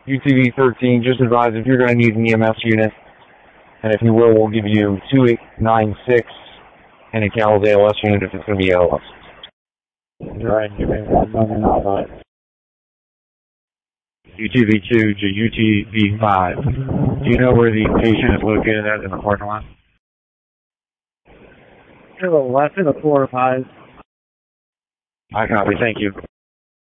UTV-13, just advise if you're going to need an EMS unit, and if you will, we'll give you 2896 and a CALS ALS unit if it's going to be ALS. Right, give me 1 moment, I'll write. UTV-2 to UTV-5. Do you know where the patient is located at in the parking lot? To the left of the 4 or 5. I copy, thank you.